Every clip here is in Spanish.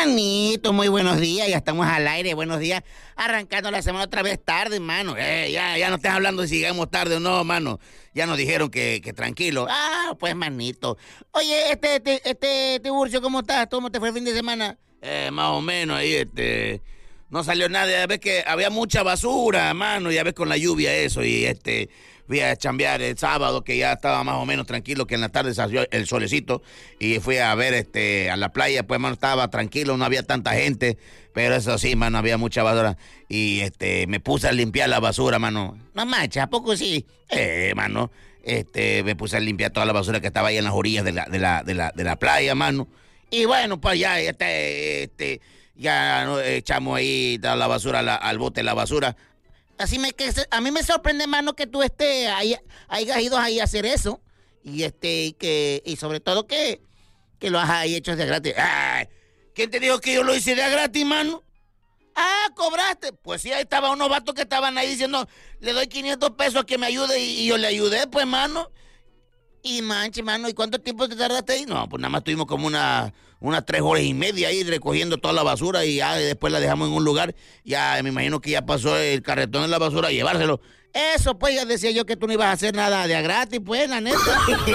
Manito, muy buenos días, ya estamos al aire, buenos días, arrancando la semana otra vez tarde, mano, ya no estás hablando de si llegamos tarde o no, mano, ya nos dijeron que tranquilo, pues manito. Oye, Tiburcio, ¿cómo estás? ¿Cómo te fue el fin de semana? Más o menos ahí, no salió nada, ya ves que había mucha basura, mano, ya ves con la lluvia eso, y fui a chambear el sábado, que ya estaba más o menos tranquilo, que en la tarde salió el solecito, y fui a ver a la playa, pues, mano, estaba tranquilo, no había tanta gente, pero eso sí, mano, había mucha basura, y me puse a limpiar la basura, mano. No manches, ¿a poco sí? Mano, me puse a limpiar toda la basura que estaba ahí en las orillas de la playa, mano, y bueno, pues ya, ya echamos ahí toda la basura al bote de la basura. A mí me sorprende, mano, que tú hayas ido ahí a hacer eso. Y y sobre todo que lo has ahí hecho de gratis. ¿Quién te dijo que yo lo hice de gratis, mano? ¿Cobraste? Pues sí, ahí estaban unos vatos que estaban ahí diciendo, le doy 500 pesos a que me ayude, y yo le ayudé, pues, mano. Y manche, mano, ¿y cuánto tiempo te tardaste ahí? No, pues nada más tuvimos como unas 3 horas y media ahí recogiendo toda la basura, y ya después la dejamos en un lugar. Ya me imagino que ya pasó el carretón de la basura a llevárselo. Eso, pues, ya decía yo que tú no ibas a hacer nada de a gratis, pues, la neta.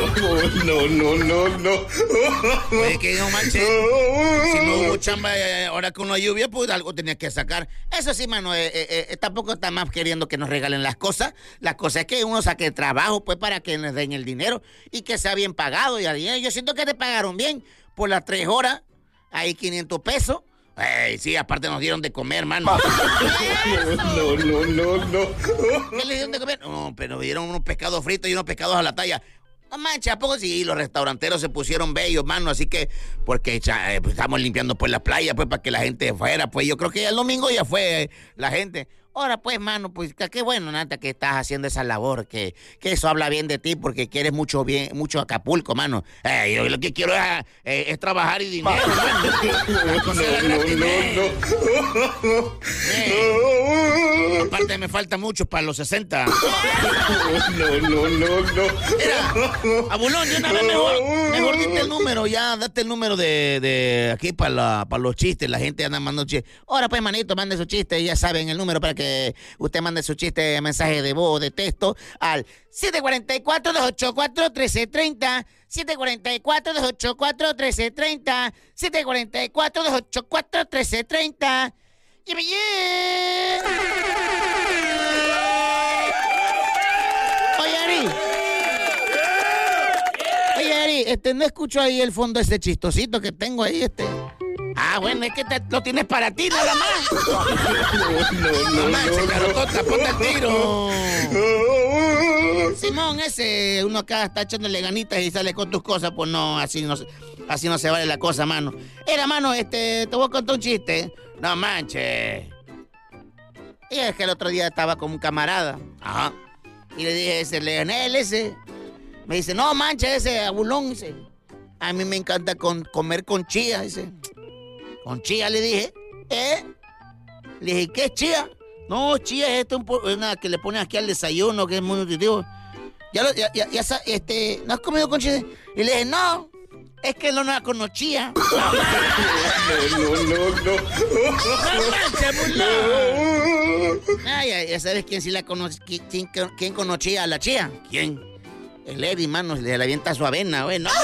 No. Oye, que no manches. Si no hubo chamba ahora con la lluvia, pues algo tenías que sacar. Eso sí, mano, tampoco está más queriendo que nos regalen las cosas. La cosa es que uno saque el trabajo, pues, para que nos den el dinero y que sea bien pagado. Y yo siento que te pagaron bien por las 3 horas, ahí 500 pesos. Sí, aparte nos dieron de comer, mano. No. ¿Qué le dieron de comer? No, pero nos dieron unos pescados fritos y unos pescados a la talla. No manches, ¿a poco sí? Los restauranteros se pusieron bellos, mano, así que, porque pues, estamos limpiando pues la playa, pues, para que la gente fuera, pues yo creo que ya el domingo ya fue la gente. Ahora, pues, mano, pues, qué bueno, Nata, que estás haciendo esa labor, que eso habla bien de ti, porque quieres mucho Acapulco, mano. Yo lo que quiero es trabajar y dinero, mano. No. Aparte, me falta mucho para los 60. No. Mira, Abulón, de una vez mejor dite el número, ya, date el número de aquí para los chistes, la gente anda mandando chistes. Ahora, pues, manito, mande su chiste, ya saben el número para que usted mande su chiste, mensaje de voz o de texto al 744-284-1330, 744-284-1330, 744-284-1330. ¡Y me Oye, Ari, no escucho ahí el fondo ese chistosito que tengo ahí, bueno, es que lo tienes para ti nada más. No manches, carotota, ponte el tiro. Simón, uno acá está echándole ganitas y sale con tus cosas, pues no, así no se vale la cosa, mano. Mano, te voy a contar un chiste. No manches. Y es que el otro día estaba con un camarada. Ajá. Y le dije, Leonel, me dice, no manches, Abulón, a mí me encanta comer con chía, dice. ¿Con chía? Le dije. Le dije, ¿qué es chía? No, chía es una que le pones aquí al desayuno, que es muy nutritivo. ¿No has comido con chía? Y le dije, no, es que no con chía. No. Ya sabes quién sí la conoce, quién conocía a la chía. ¿Quién? El Eddie, mano, le avienta su avena, güey. ¡No!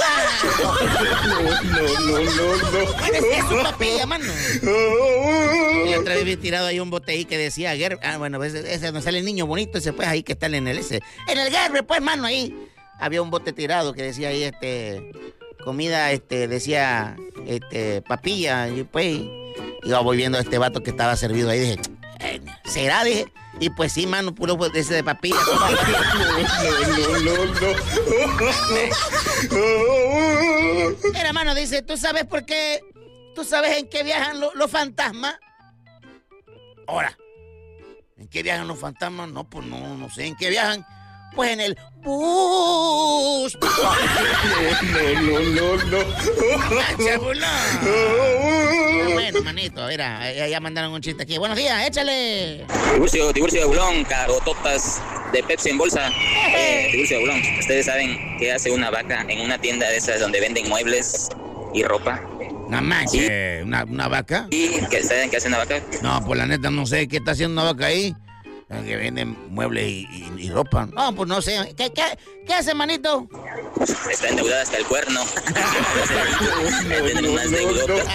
No. Es su papilla, mano. Y la otra vez vi tirado ahí un bote ahí que decía bueno, ese donde sale el niño bonito, ese pues ahí que está en el Gerber, pues, mano, ahí. Había un bote tirado que decía ahí, comida, decía, papilla, y pues, iba volviendo a este vato que estaba servido ahí, dije, ¿será? Dije. Y pues sí, mano, puro ese de papilla. No. Mira, mano, dice, ¿tú sabes por qué? ¿Tú sabes en qué viajan los fantasmas? Ahora, ¿en qué viajan los fantasmas? No, pues no sé en qué viajan. Pues en el bus. No. Bueno, manito, a ver, ya mandaron un chiste aquí. Buenos días, échale. Tiburcio de Abulón, carototas de Pepsi en bolsa. Tiburcio de Abulón, ¿ustedes saben qué hace una vaca en una tienda de esas donde venden muebles y ropa? No manches, ¿una vaca? ¿Y qué saben qué hace una vaca? No, pues la neta no sé qué está haciendo una vaca ahí. Que venden muebles y ropa. No, pues no sé. ¿Qué hace, manito? Está endeudada hasta el cuerno. Tienen unas deudotas.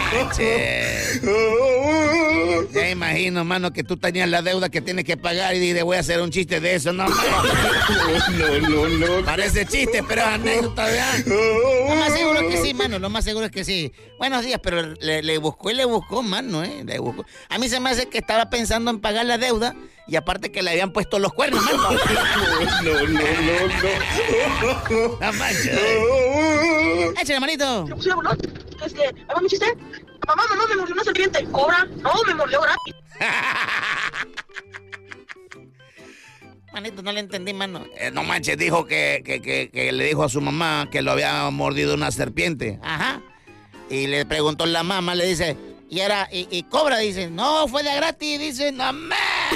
Ya imagino, mano, que tú tenías la deuda que tienes que pagar y dije, voy a hacer un chiste de eso. No, No. parece chiste, pero es anécdota, ¿verdad? Lo más seguro es que sí, mano. Lo más seguro es que sí. Buenos días, pero le buscó, mano, Le buscó. A mí se me hace que estaba pensando en pagar la deuda y aparte que le habían puesto los cuernos, mano. No. No manches. Échale, manito. ¿Hago mi chiste? Mamá, me mordió una serpiente. ¿Cobra? No, me mordió gratis. Manito, no le entendí, mano. No manches, dijo que le dijo a su mamá que lo había mordido una serpiente. Ajá. Y le preguntó la mamá, le dice, y cobra, dice, no, fue de gratis, dice, no más.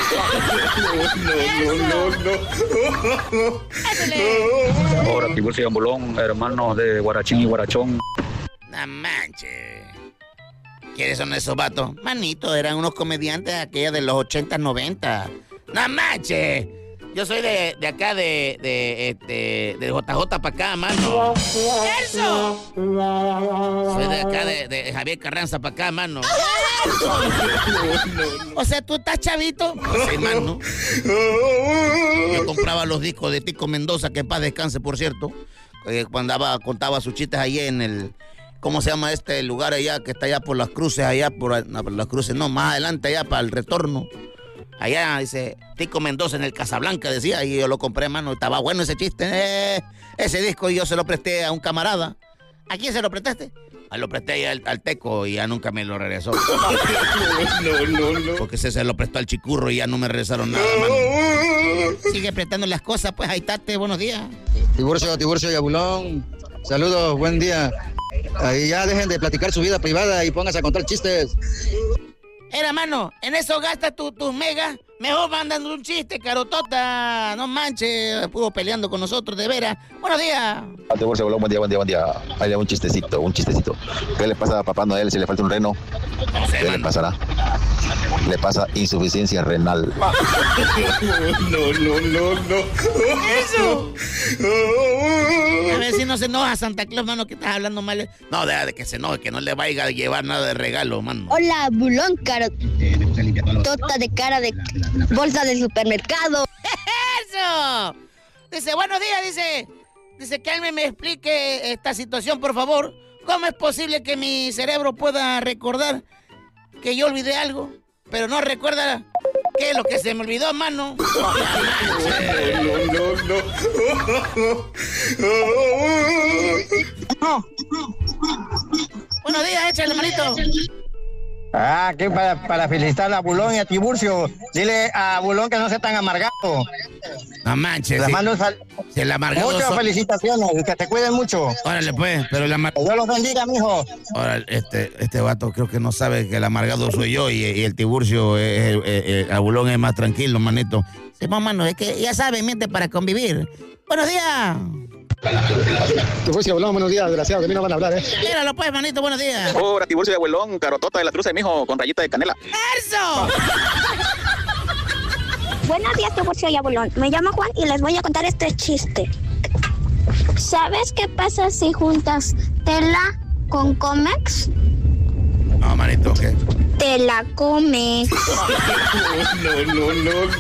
No. Ahora, Tiburcio y Ambulón, hermanos de Guarachín y Guarachón. No manches. ¿Quiénes son esos vatos? Manito, eran unos comediantes aquella de los 80, 90. No manches. Yo soy de acá, de JJ para acá, mano. ¡Eso! Soy de acá, de Javier Carranza para acá, mano. ¡Eso! O sea, ¿tú estás chavito? No sé, mano. Yo compraba los discos de Tico Mendoza, que en paz descanse, por cierto. Cuando contaba sus chistes ahí en el... ¿Cómo se llama este lugar allá? Que está allá por las cruces, por las cruces, no, más adelante allá para el retorno. Allá, dice, Tico Mendoza en el Casablanca, decía, y yo lo compré, mano, estaba bueno ese chiste, ese disco, y yo se lo presté a un camarada. ¿A quién se lo prestaste? Lo presté al Teco y ya nunca me lo regresó. No. Porque se lo prestó al Chicurro y ya no me regresaron nada, mano. Sigue prestando las cosas, pues ahí estate, buenos días. Tiburcio y Abulón, saludos, buen día. Ahí ya dejen de platicar su vida privada y pónganse a contar chistes. Era, mano, en eso gastas tus megas. Mejor mandando un chiste, carotota. No manches, pudo peleando con nosotros, de veras. Buenos días. Tiburcio, buen día. Ahí le un chistecito. ¿Qué le pasa a Papá Noel si le falta un reno? No sé, ¿Qué le pasará? Le pasa insuficiencia renal. No. ¡Eso! A ver si no se enoja Santa Claus, mano, que estás hablando mal. No, de que se enoje, que no le vaya a llevar nada de regalo, mano. Hola, Bulón, carotota de cara de bolsa de supermercado. ¡Eso! Dice, buenos días, dice que alguien me explique esta situación, por favor. ¿Cómo es posible que mi cerebro pueda recordar que yo olvidé algo, pero no recuerda qué es lo que se me olvidó, mano? No. Buenos días, échale, manito. Aquí para felicitar a Bulón y a Tiburcio. Dile a Bulón que no sea tan amargado. No manches. El amargado. Muchas felicitaciones y que te cuiden mucho. Órale, pues, pero el amargado. Dios los bendiga, mijo. Ahora, este vato creo que no sabe que el amargado soy yo y el Tiburcio, el Bulón es más tranquilo, manito. Sí, mano, es que ya sabe, miente para convivir. Buenos días. Tiburcio y Abulón, buenos días, desgraciado, de mí no van a hablar, Míralo pues, manito, buenos días. Ahora, Tiburcio y Abuelón, carotota de la truce, mijo, con rayita de canela. ¡Eso! Buenos días, Tiburcio y Abulón. Me llamo Juan y les voy a contar este chiste. ¿Sabes qué pasa si juntas tela con Comex? No, manito, ¿qué? Te la comes. No.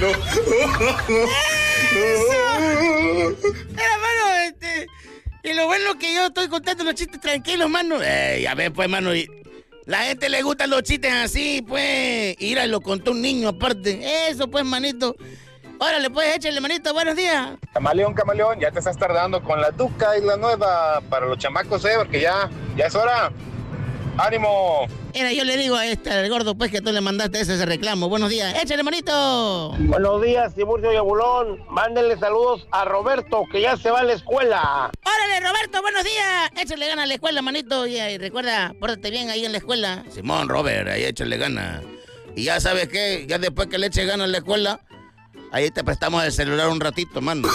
Mira, mano, y lo bueno que yo estoy contando los chistes tranquilos, mano. A ver, pues, mano, la gente le gustan los chistes así, pues. Ira, lo contó un niño aparte. Eso, pues, manito. Órale, pues, échale, manito, buenos días. Camaleón, ya te estás tardando con la Duca y la nueva para los chamacos, porque ya es hora. ¡Ánimo! Mira, yo le digo a al gordo, pues, que tú le mandaste ese reclamo. Buenos días. ¡Échale, manito! Buenos días, Tiburcio y Abulón. Mándenle saludos a Roberto, que ya se va a la escuela. ¡Órale, Roberto! ¡Buenos días! Échale gana a la escuela, manito. Y recuerda, pórtate bien ahí en la escuela. Simón, Robert, ahí échale gana. Y ya sabes qué, ya después que le eche gana a la escuela, ahí te prestamos el celular un ratito, mano.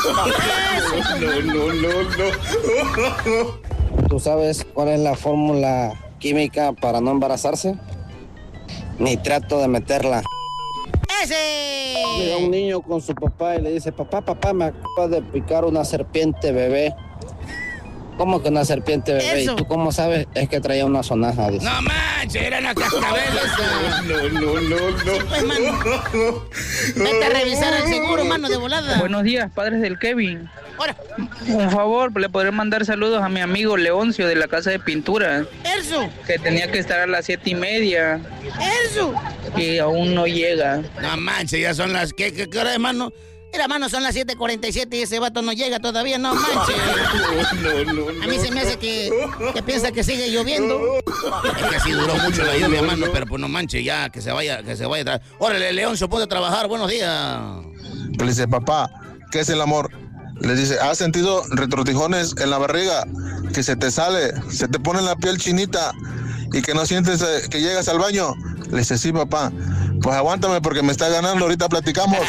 No. ¿Tú sabes cuál es la fórmula química para no embarazarse, ni trato de meterla. ¡Ese! Llega un niño con su papá y le dice, papá, me acaba de picar una serpiente bebé. ¿Cómo que una serpiente bebé? Eso. ¿Y tú cómo sabes? Es que traía una sonaja. Dice. No manches, era una cascabel esa. No. Sí, pues, mano. Vete a revisar el seguro, mano, de volada. Buenos días, padres del Kevin. Ahora. Por favor, le podré mandar saludos a mi amigo Leoncio de la casa de pintura. Eso. Que tenía que estar a las 7:30. Eso. Y aún no llega. No manches, ya son las... ¿Qué hora es, mano? Mira, mano, son las 7:47 y ese vato no llega todavía, no manches. No. A mí se me hace que piensa que sigue lloviendo. Es que así duró mucho la lluvia, mano, pero pues no manches, ya, que se vaya. Órale, León, se puede trabajar, buenos días. Le dice, papá, ¿qué es el amor? Le dice, ¿has sentido retortijones en la barriga? Que se te sale, se te pone la piel chinita y que no sientes que llegas al baño. Le dice, sí, papá. Pues aguántame porque me está ganando, ahorita platicamos.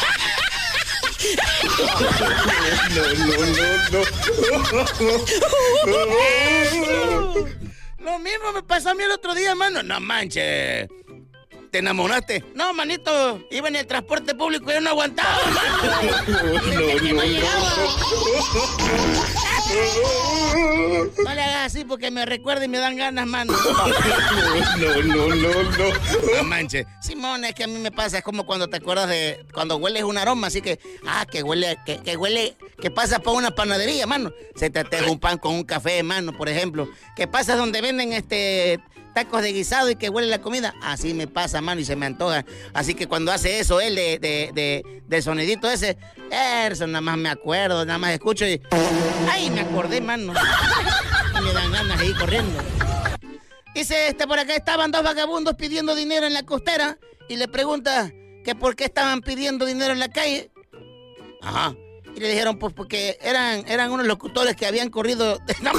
No. Lo mismo me pasó a mí el otro día, mano. No manches. ¿Te enamoraste? No, manito. Iba en el transporte público y yo no aguantaba, mano. No le hagas así porque me recuerda y me dan ganas, mano. No. No manches. Simón, es que a mí me pasa, es como cuando te acuerdas de cuando hueles un aroma, así que, que huele, que pasas por una panadería, mano. Se te deja un pan con un café, mano, por ejemplo. Que pasas donde venden tacos de guisado y que huele la comida. Así me pasa, mano, y se me antoja. Así que cuando hace eso, él del sonidito ese, eso nada más me acuerdo, nada más escucho y... ¡Ay, me acordé, mano! Y me dan ganas de ir corriendo. Dice, por acá estaban dos vagabundos pidiendo dinero en la costera y le pregunta que por qué estaban pidiendo dinero en la calle. Ajá. Y le dijeron, pues porque eran unos locutores que habían corrido... ¡No!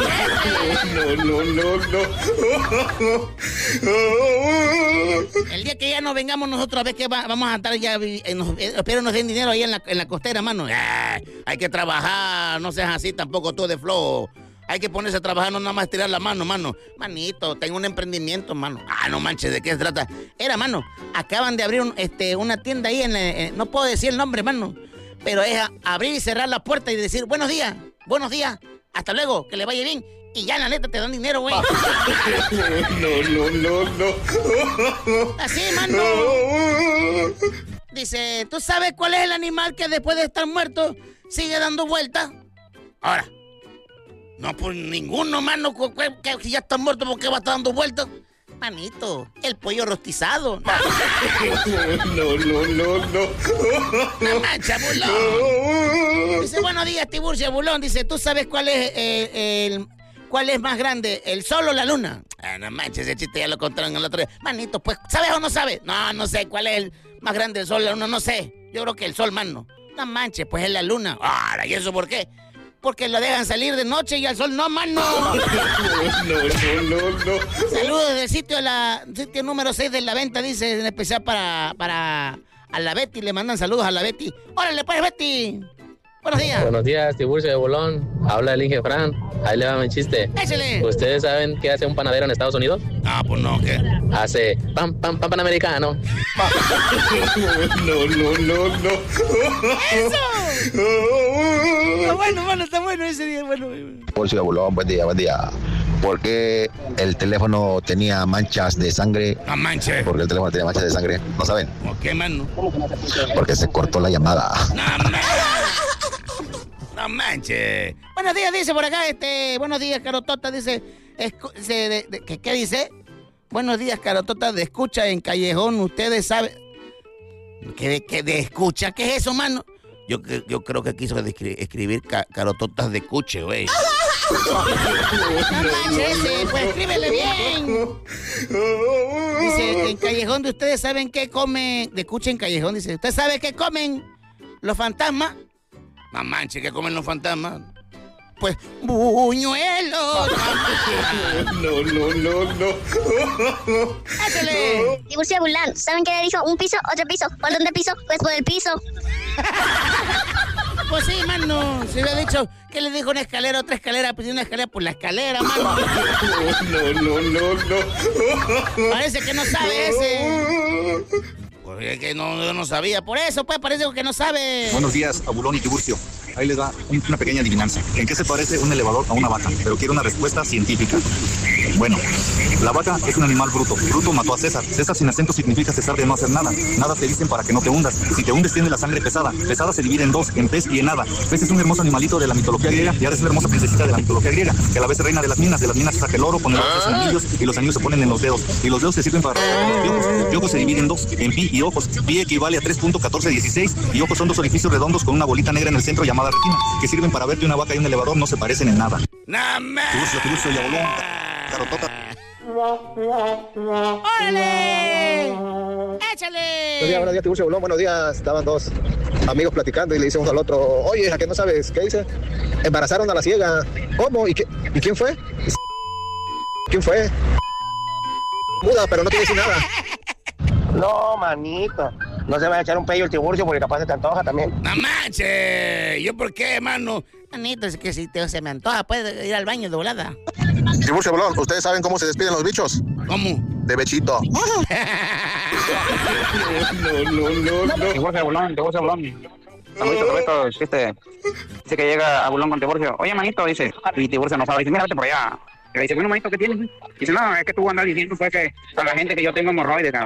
El día que ya nos vengamos nosotros a ver que vamos a estar ya... espero nos den dinero ahí en la costera, mano. Hay que trabajar, no seas así tampoco tú de flojo. Hay que ponerse a trabajar, no nada más tirar la mano, mano. Manito, tengo un emprendimiento, mano. No manches, ¿de qué se trata? Mano, acaban de abrir una tienda ahí no puedo decir el nombre, mano. Pero es abrir y cerrar la puerta y decir, buenos días, hasta luego, que le vaya bien. Y ya, la neta, te dan dinero, güey. No. Así, mano. Dice, ¿tú sabes cuál es el animal que después de estar muerto sigue dando vueltas? Ahora. No, pues ninguno, mano, que ya está muerto, ¿por qué va a estar dando vueltas? Manito, el pollo rostizado. No. La mancha, Bulón. Dice, buenos días, Tiburcio, Bulón. Dice, ¿tú sabes cuál es cuál es más grande, el sol o la luna? No manches, ese chiste ya lo contaron el otro día. Manito, pues, ¿sabes o no sabes? No sé, ¿cuál es el más grande, el sol o la luna? No sé. Yo creo que el sol, mano. No manches, pues es la luna. ¿Y eso por qué? Porque lo dejan salir de noche y al sol no, mano. No. Saludos del sitio número 6 de la venta, dice, en especial para a la Betty. Le mandan saludos a la Betty. ¡Órale, pues, Betty! Buenos días. Buenos días, Tiburcio de Bolón. Habla el Inge Fran. Ahí le va mi chiste. ¡Échale! ¿Ustedes saben qué hace un panadero en Estados Unidos? Pues no, ¿qué? Hace pan panamericano. No. ¡Eso! Está bueno, mano, está bueno ese día, bueno. Tiburcio de Bolón, buen día. ¿Por qué el teléfono tenía manchas de sangre? No manches. Porque el teléfono tenía manchas de sangre. ¿No saben? ¿Por qué, mano? Porque se cortó la llamada. No manches. Buenos días, dice por acá, buenos días, Carotota, dice, ¿qué dice? Buenos días, Carotota, de escucha en Callejón, ustedes saben. ¿Qué de escucha? ¿Qué es eso, mano? Yo creo que quiso escribir Carototas de escuche, güey. No manches, pues escríbele bien. Dice, en Callejón de ustedes saben qué comen. De escucha en Callejón, dice, ¿usted sabe qué comen los fantasmas? No manches, ¿qué comen los fantasmas? Pues, buñuelos. No. ¡Échale! Tiburcio Bulán, ¿saben qué le dijo un piso, otro piso? ¿Por dónde piso? Pues por el piso. pues sí, mano. Se había dicho que le dijo una escalera, otra escalera, pues una escalera por la escalera, mano. No. Parece que no sabe ese. Pues es que no sabía. Por eso, pues, parece que no sabe. Buenos días, Abulón y Tiburcio. Ahí les va una pequeña adivinanza. ¿En qué se parece un elevador a una vaca? Pero quiero una respuesta científica. Bueno, la vaca es un animal bruto. Bruto mató a César. César sin acento significa cesar de no hacer nada. Nada te dicen para que no te hundas. Si te hundes tiene la sangre pesada. Pesada se divide en dos, en pez y en hada. Pez es un hermoso animalito de la mitología griega y ahora es una hermosa princesita de la mitología griega, que a la vez es reina de las minas. De las minas se saca el oro, pone los dedos en anillos y los anillos se ponen en los dedos. Y los dedos se sirven para los piojos. Los piojos se dividen en dos, en pi y ojos. Pi equivale a 3.1416 y ojos son dos orificios redondos con una bolita negra en el centro llamada retina, que sirven para ver que una vaca y un elevador no se parecen en nada. Tiburcio y Abulón. Carotota. ¡Órale! ¡Échale! Buenos días, Tiburcio Bolón. Buenos días. Estaban dos amigos platicando y le dice uno al otro, oye, ¿a qué no sabes? ¿Qué dice? Embarazaron a la ciega. ¿Cómo? ¿Y quién fue? ¿Quién fue? Muda, pero no quiere decir nada. No, manito. No se va a echar un pello el Tiburcio porque capaz se te antoja también. ¡No manches! ¿Yo por qué, mano? Manito, es que si se me antoja, puede ir al baño de volada. Tiburcio Bolón, ¿ustedes saben cómo se despiden los bichos? ¿Cómo? De bechito. No. Tiburcio Bolón. Saluditos, chiste. Dice que llega Abulón con Tiburcio. Oye, manito, dice. Y Tiburcio no sabe. Dice, mira, vete por allá. Le dice, bueno, manito, ¿qué tienes? Dice, no, es que tú andas diciendo pues que a la gente que yo tengo hemorroides,